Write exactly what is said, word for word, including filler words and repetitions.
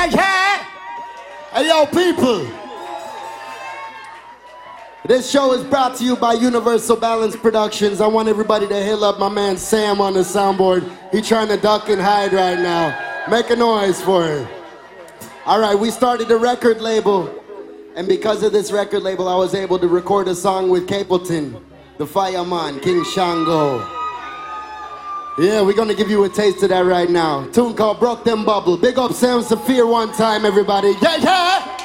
Yeah, yeah. Hey, yo, people. This show is brought to you by Universal Balance Productions. I want everybody to hail up my man Sam on the soundboard. He's trying to duck and hide right now. Make a noise for him. All right, we started a record label. And because of this record label, I was able to record a song with Capleton, the Fireman, King Shango. Yeah, we're gonna give you a taste of that right now. Tune called Broke Them Bubble. Big up Sam Saphir one time, everybody. Yeah, yeah!